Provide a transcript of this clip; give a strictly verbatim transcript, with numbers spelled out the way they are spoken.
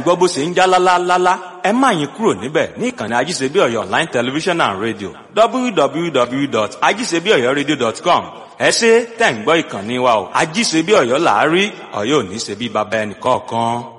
gbọ́ bó ṣe ń já lálálálá ẹ má yín kúrò níbẹ̀ ní ìkànnì ajíṣebí ọ̀yọ́ online television and radio w w w dot ajíṣebí ọ̀yọ́ radio dot com ẹ ṣé tẹ̀ ń gbọ́ ìkànnì wa o ajíṣebí ọ̀yọ́ làárí ọ̀yọ́ ò ní ṣe bí baba ẹnì kọ̀ọ̀kan.